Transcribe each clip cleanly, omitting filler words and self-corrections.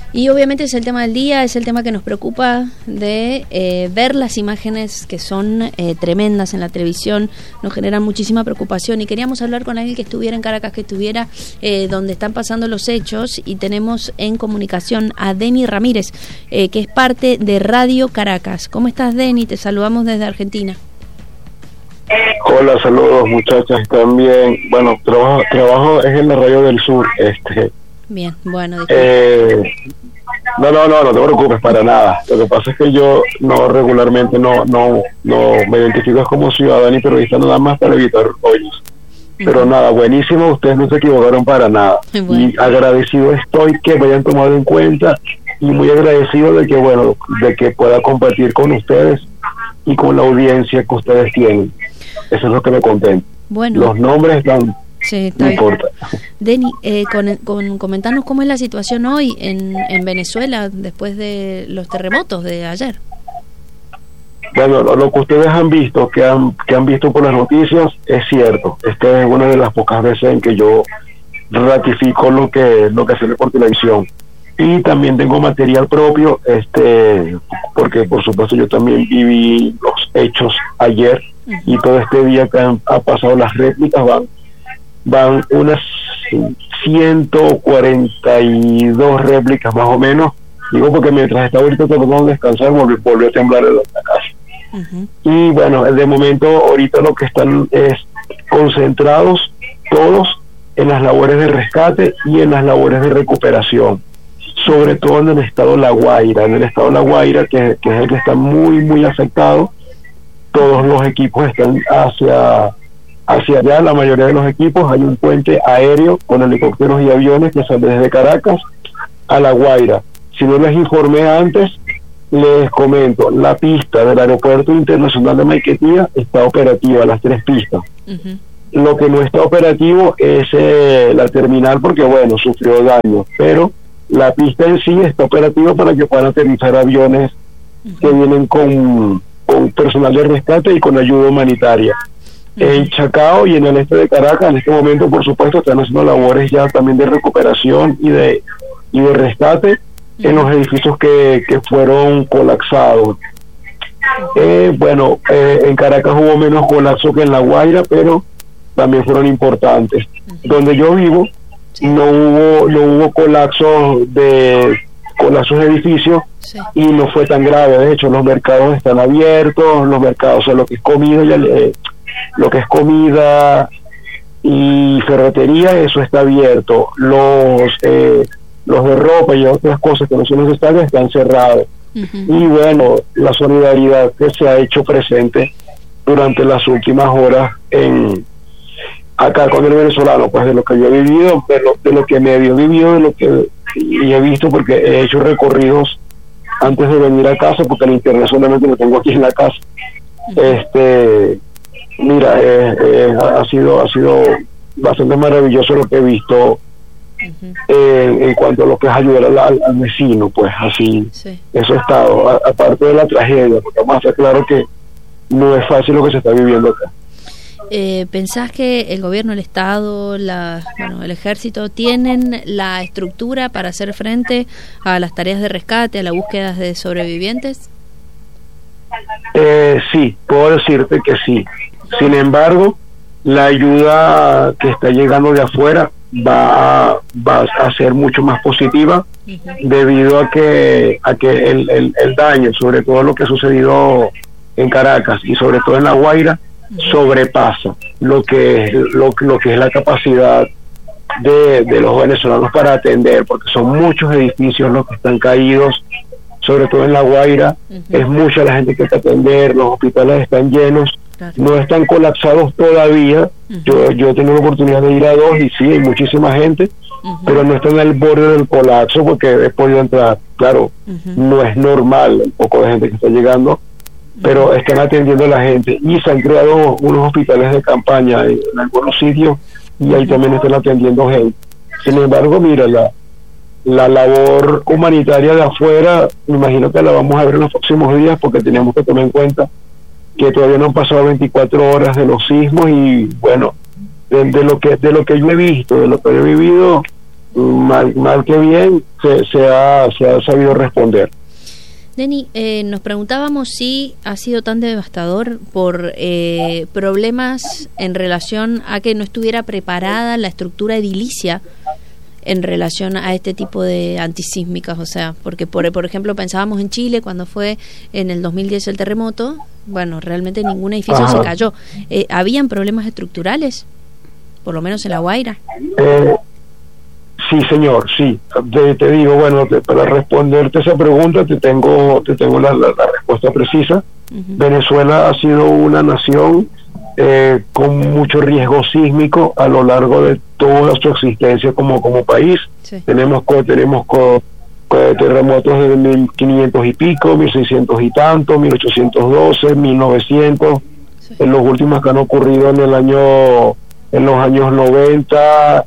Y obviamente es el tema del día, es el tema que nos preocupa de ver las imágenes que son tremendas en la televisión, nos generan muchísima preocupación y queríamos hablar con alguien que estuviera en Caracas, que estuviera donde están pasando los hechos, y tenemos en comunicación a Denny Ramírez, que es parte de Radio Caracas. ¿Cómo estás, Denny? Te saludamos desde Argentina. Hola, saludos muchachas también. Bueno, trabajo es en la Radio del Sur. Bien, bueno. No te preocupes para nada. Lo que pasa es que yo regularmente no me identifico como ciudadano y periodista nada más para evitar hoyos. Pero nada, buenísimo, ustedes no se equivocaron para nada. Bueno. Y agradecido estoy que me hayan tomado en cuenta y muy agradecido de que pueda compartir con ustedes y con la audiencia que ustedes tienen. Eso es lo que me contenta. Bueno. Los nombres están... Sí, no importa. Denny, comentanos cómo es la situación hoy en Venezuela después de los terremotos de ayer. Bueno, lo que ustedes han visto, que han visto por las noticias, es cierto. Esta es una de las pocas veces en que yo ratifico lo que se ve por televisión. Y también tengo material propio, porque por supuesto yo también viví los hechos ayer, y todo este día que ha pasado las réplicas van unas 142 réplicas más o menos. Digo porque mientras estaba ahorita tratando de descansar volvió a temblar en la casa. Y bueno, de momento ahorita lo que están es concentrados todos en las labores de rescate y en las labores de recuperación, sobre todo en el estado La Guaira. En el estado La Guaira, que es el que está muy muy afectado, todos los equipos están hacia allá. La mayoría de los equipos, hay un puente aéreo con helicópteros y aviones que sale desde Caracas a La Guaira. Si no les informé antes, les comento, la pista del Aeropuerto Internacional de Maiquetía está operativa, las 3 pistas. Lo que no está operativo es la terminal, porque bueno, sufrió daño, pero la pista en sí está operativa para que puedan aterrizar aviones que vienen con personal de rescate y con ayuda humanitaria. En Chacao y en el este de Caracas, en este momento, por supuesto, están haciendo labores ya también de recuperación y de rescate en los edificios que fueron colapsados. En Caracas hubo menos colapso que en La Guaira, pero también fueron importantes. Donde yo vivo, no hubo colapsos de edificios, y no fue tan grave. De hecho, los mercados están abiertos, lo que es comida y ferretería, eso está abierto. Los de ropa y otras cosas que no son necesarias están cerrados. Y bueno, la solidaridad que se ha hecho presente durante las últimas horas acá con el venezolano, pues de lo que yo he vivido, de lo que medio he vivido, de lo que y he visto, porque he hecho recorridos antes de venir a casa, porque el internet solamente lo tengo aquí en la casa. Mira, ha sido bastante maravilloso lo que he visto en cuanto a lo que es ayudar al vecino, pues así. Eso ha estado, aparte de la tragedia, porque vamos a estar claro que no es fácil lo que se está viviendo acá. ¿Pensás que el gobierno, el Estado, el ejército tienen la estructura para hacer frente a las tareas de rescate, a las búsquedas de sobrevivientes? Sí, puedo decirte que sí. Sin embargo, la ayuda que está llegando de afuera va a ser mucho más positiva, debido a que el daño, sobre todo lo que ha sucedido en Caracas y sobre todo en La Guaira, sobrepasa lo que es la capacidad de los venezolanos para atender, porque son muchos edificios los que están caídos, sobre todo en La Guaira. Es mucha la gente que hay que atender, los hospitales están llenos. No están colapsados todavía. Yo he tenido la oportunidad de ir a 2 y sí, hay muchísima gente, pero no están al borde del colapso porque he podido entrar. Claro, no es normal el poco de gente que está llegando, pero están atendiendo a la gente, y se han creado unos hospitales de campaña en algunos sitios, y ahí también están atendiendo gente. Sin embargo, mira, la labor humanitaria de afuera, me imagino que la vamos a ver en los próximos días, porque tenemos que tomar en cuenta que todavía no han pasado 24 horas de los sismos, y bueno, de lo que yo he visto, de lo que he vivido, mal que bien, se ha sabido responder. Denny, nos preguntábamos si ha sido tan devastador por problemas en relación a que no estuviera preparada la estructura edilicia en relación a este tipo de antisísmicas, o sea, porque por ejemplo pensábamos en Chile cuando fue en el 2010 el terremoto, bueno, realmente ningún edificio se cayó. ¿Habían problemas estructurales? Por lo menos en La Guaira. Sí, señor, sí. Te digo, bueno, para responderte esa pregunta te tengo la respuesta precisa. Venezuela ha sido una nación con mucho riesgo sísmico a lo largo de toda su existencia como país. Sí. Tenemos terremotos de 1500 y pico, 1600 y tanto, 1812, 1900, sí. En los últimos que han ocurrido en los años 90.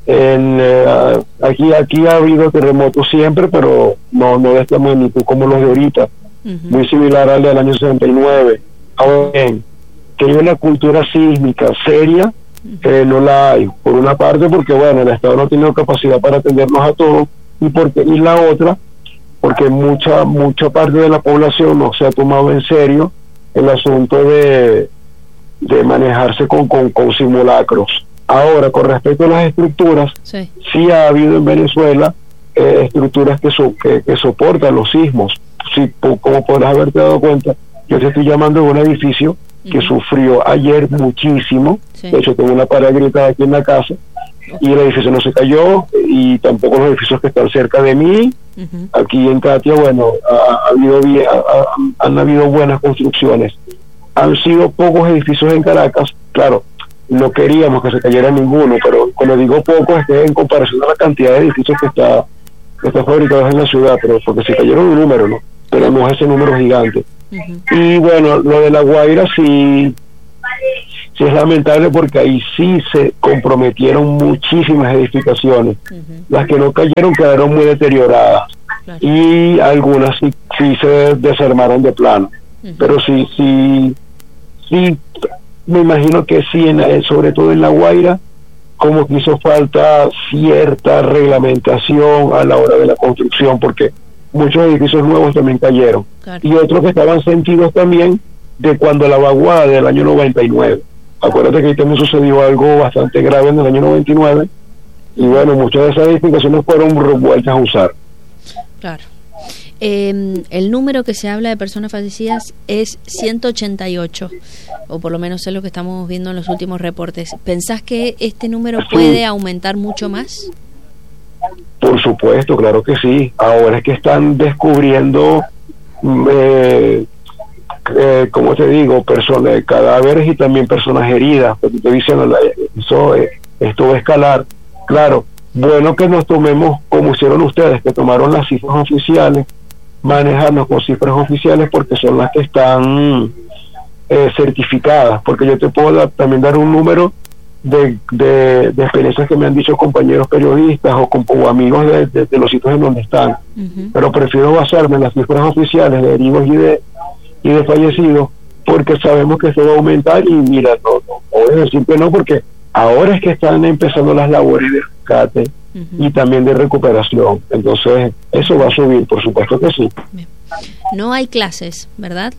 Aquí ha habido terremotos siempre, pero no de esta magnitud como los de ahorita, muy similar al del año 69. Ahora bien, que hay una cultura sísmica seria, no la hay, por una parte porque bueno, el Estado no ha tenido capacidad para atendernos a todos, y la otra porque mucha parte de la población no se ha tomado en serio el asunto de manejarse con simulacros. Ahora, con respecto a las estructuras, sí ha habido en Venezuela estructuras que soportan los sismos. Sí, como podrás haberte dado cuenta, yo te estoy llamando de un edificio que sufrió ayer muchísimo. De hecho, tengo una pared gritada aquí en la casa, y el edificio no se cayó, y tampoco los edificios que están cerca de mí. Aquí en Katia, bueno, han habido buenas construcciones. Han sido pocos edificios en Caracas, claro. No queríamos que se cayera ninguno, pero cuando digo poco es que en comparación a la cantidad de edificios que está fabricados en la ciudad, pero porque se cayeron un número, ¿no? Pero no es ese número gigante. Y bueno, lo de La Guaira sí es lamentable porque ahí sí se comprometieron muchísimas edificaciones. Las que no cayeron quedaron muy deterioradas, y algunas sí se desarmaron de plano. Pero sí me imagino que sí, sobre todo en La Guaira, como que hizo falta cierta reglamentación a la hora de la construcción, porque muchos edificios nuevos también cayeron, y otros que estaban sentidos también de cuando la vaguada del año 99. Acuérdate que ahí también sucedió algo bastante grave en el año 99, y bueno, muchas de esas edificaciones fueron vueltas a usar. Claro. El número que se habla de personas fallecidas es 188, o por lo menos es lo que estamos viendo en los últimos reportes. ¿Pensás que este número puede aumentar mucho más? Por supuesto, claro que sí. Ahora es que están descubriendo, como te digo, cadáveres y también personas heridas. Pero te estoy diciendo, esto va a escalar. Claro, bueno que nos tomemos, como hicieron ustedes, que tomaron las cifras oficiales, manejarnos con cifras oficiales, porque son las que están certificadas, porque yo te puedo también dar un número de experiencias que me han dicho compañeros periodistas o amigos de los sitios en donde están, pero prefiero basarme en las cifras oficiales de heridos y de fallecidos, porque sabemos que esto va a aumentar. Y mira, no voy a decir que no, porque ahora es que están empezando las labores de rescate y también de recuperación. Entonces eso va a subir, por supuesto que sí. Bien. No hay clases, ¿verdad?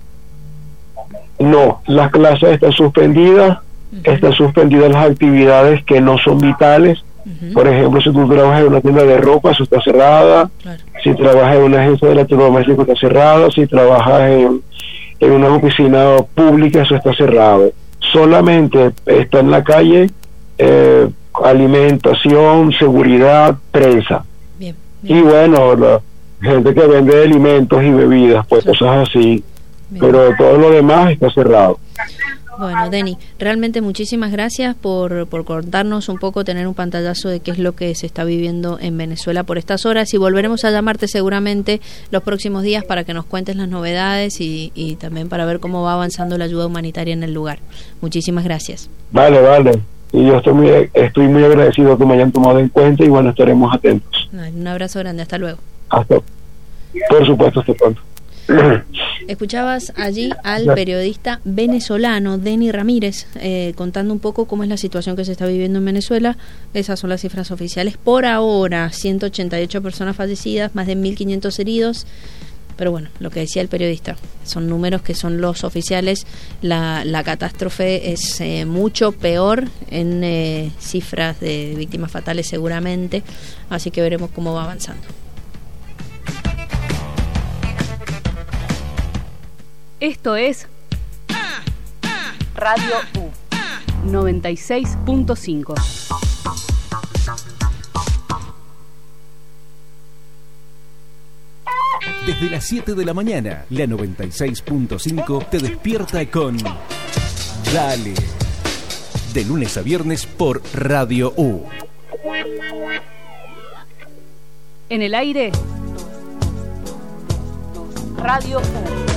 No, las clases están suspendidas. Están suspendidas las actividades que no son vitales. Por ejemplo, si tú trabajas en una tienda de ropa, eso está cerrada. Si trabajas en una agencia de electrodomésticos, está cerrada. Si trabajas en una oficina pública, eso está cerrado. Solamente está en la calle alimentación, seguridad, prensa. Bien. Y bueno, la gente que vende alimentos y bebidas, pues cosas así. Bien. Pero todo lo demás está cerrado. Bueno, Denny, realmente muchísimas gracias por contarnos un poco, tener un pantallazo de qué es lo que se está viviendo en Venezuela por estas horas, y volveremos a llamarte seguramente los próximos días para que nos cuentes las novedades y también para ver cómo va avanzando la ayuda humanitaria en el lugar. Muchísimas gracias. Vale. Y yo estoy muy agradecido que me hayan tomado en cuenta, y bueno, estaremos atentos. Un abrazo grande, hasta luego. Por supuesto, hasta pronto. Escuchabas allí al periodista venezolano Denny Ramírez contando un poco cómo es la situación que se está viviendo en Venezuela. Esas son las cifras oficiales. Por ahora, 188 personas fallecidas, más de 1.500 heridos. Pero bueno, lo que decía el periodista, son números que son los oficiales. La catástrofe es mucho peor en cifras de víctimas fatales seguramente. Así que veremos cómo va avanzando. Esto es Radio U 96.5. Desde las 7 de la mañana, la 96.5 te despierta con Dale. De lunes a viernes por Radio U. En el aire, Radio U.